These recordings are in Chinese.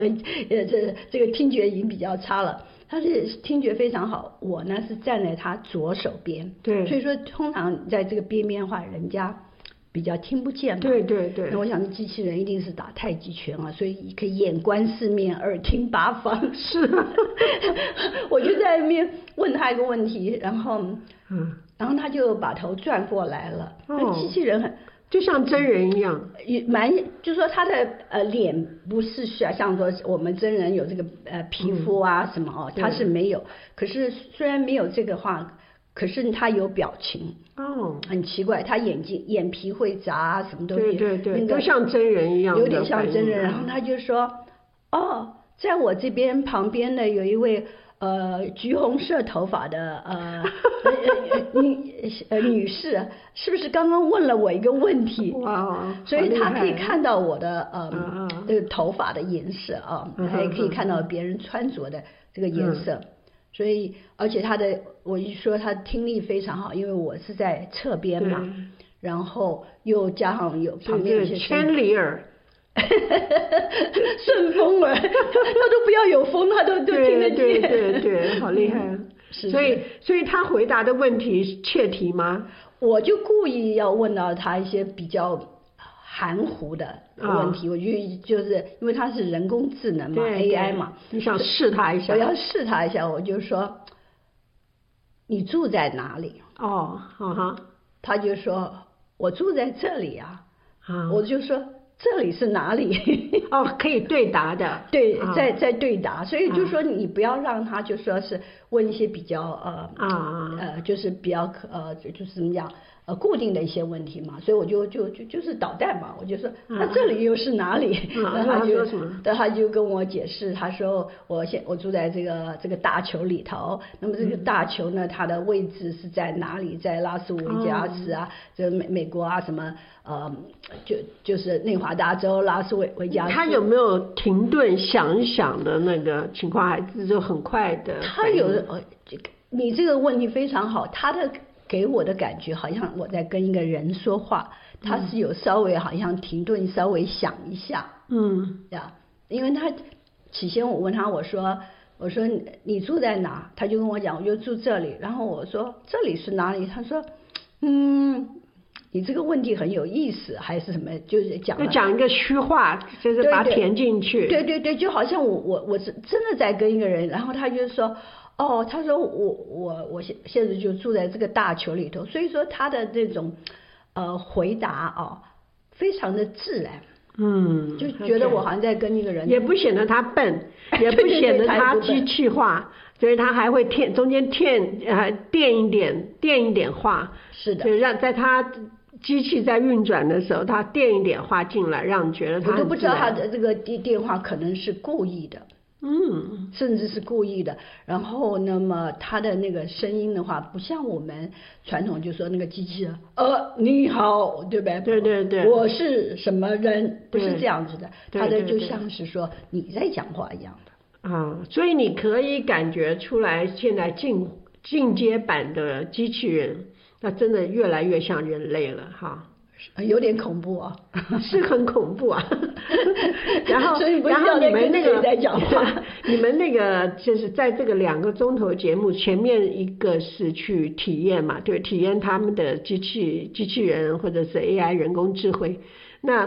这个听觉已经比较差了。他是听觉非常好，我呢是站在他左手边， 对， 所以说通常在这个边的话，人家比较听不见嘛。 对对对。 那我想机器人一定是打太极拳啊，所以可以眼观四面，耳听八方。 是啊。 我就在那边问他一个问题，然后他就把头转过来了。那机器人就像真人一样， 也就是说他的脸不是像说我们真人有这个皮肤啊什么哦，他是没有。可是虽然没有这个话，可是他有表情哦，很奇怪，他眼皮会眨，什么都对对对，都像真人一样， 有点像真人。然后他就说哦，在我这边旁边呢有一位橘红色头发的女士，是不是刚刚问了我一个问题？哇，所以她可以看到我的这个头发的颜色啊，还可以看到别人穿着的这个颜色。所以而且我一说她听力非常好，因为我是在侧边嘛，然后又加上有旁边有些千里耳。 顺风耳，他都不要有风，他都听得见。 对对对，好厉害。所以他回答的问题是切题吗？ 我就故意要问到他一些比较含糊的问题，我就是因为他是人工智能嘛 ，AI 嘛， 你想试他一下？ 我要试他一下，我就说你住在哪里？ 哦， 他就说我住在这里啊，我就说。这里是哪里？ 哦，可以对答的。 对，在对答，所以就说你不要让他就说是问一些比较就是比较就是怎么讲固定的一些问题嘛，所以我就是捣蛋嘛，我就说那这里又是哪里？然后他就跟我解释，他说我住在这个大球里头，那么这个大球呢，它的位置是在哪里？在拉斯维加斯啊，这美国啊什么就是内华达州拉斯维加斯。 他有没有停顿想一想的那个情况，还是就很快的？ 他有你这个问题非常好，他的给我的感觉好像我在跟一个人说话，他是有稍微好像停顿，稍微想一下，呀，因为他起先我问他，我说你住在哪？他就跟我讲，我就住这里。然后我说这里是哪里？他说你这个问题很有意思，还是什么？就是讲一个虚话，就是把它填进去。 对对对，就好像我是真的在跟一个人，然后他就说。哦，他说我现在就住在这个大球里头，所以说他的这种回答非常的自然，就觉得我好像在跟一个人， 也不显得他笨，也不显得他机器化，所以他还会中间垫一点话， 是的， 就让在他机器在运转的时候，他垫一点话进来，让你觉得他我都不知道他的这个电话可能是故意的。甚至是故意的。然后，那么他的那个声音的话，不像我们传统就说那个机器人，你好，对吧？ 对对对， 我是什么人，不是这样子的。他的就像是说你在讲话一样的。 所以你可以感觉出来，现在进阶版的机器人，那真的越来越像人类了，哈。 有点恐怖啊， 是很恐怖啊。然后你们那个在讲话， 你们那个就是在这个2个钟头节目前面一个是去体验嘛，对，体验他们的机器人或者是 AI 人工智慧。那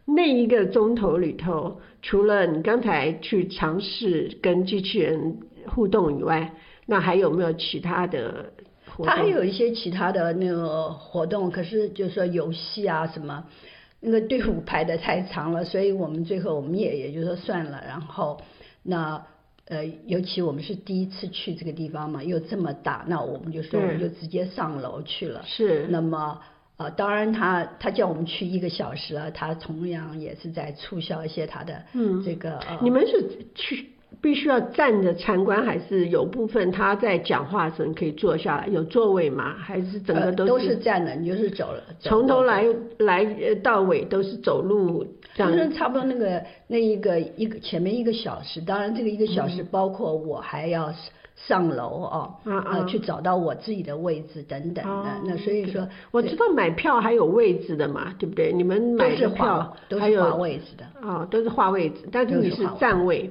1个钟头里头，除了你刚才去尝试跟机器人互动以外，那还有没有其他的？ 他还有一些其他的那个活动，可是就是说游戏啊什么，那个队伍排得太长了，所以我们最后也就说算了。然后尤其我们是第一次去这个地方嘛，又这么大，那我们就说我们就直接上楼去了。 是。 那么当然他叫我们去1个小时啊，他同样也是在促销一些他的这个。 你们是去？必须要站着参观，还是有部分他在讲话的时候你可以坐下来，有座位吗？还是整个都是站的？你就是走了， 从头来到尾都是走路这样。 就是差不多那一个前面1个小时，当然这个1个小时包括我还要上楼去找到我自己的位置等等的。那所以说我知道买票还有位置的嘛，对不对？你们买的票都是划位置的。 都是划位置，但是你是站位。